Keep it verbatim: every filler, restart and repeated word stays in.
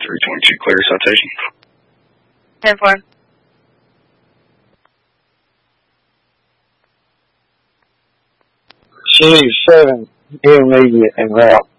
three twenty-two clear citation. ten four. Chevy seven, intermediate and route.